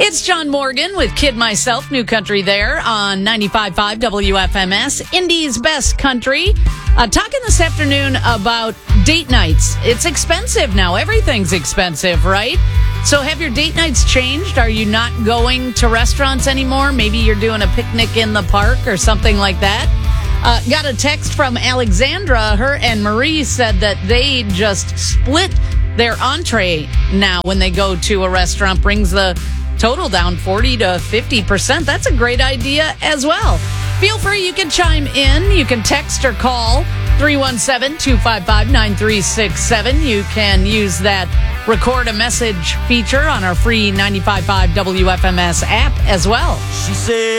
It's John Morgan with Kid Myself, New Country there on 95.5 WFMS, Indy's best country. Talking this afternoon about date nights. It's expensive now. Everything's expensive, right? So have your date nights changed? Are you not going to restaurants anymore? Maybe you're doing a picnic in the park or something like that. Got a text from Alexandra. Her and Marie said that they just split their entree now when they go to a restaurant. Brings the total down 40 to 50%. That's a great idea as well. Feel free. You can chime in. You can text or call 317-255-9367. You can use that record a message feature on our free 95.5 WFMS app as well. She said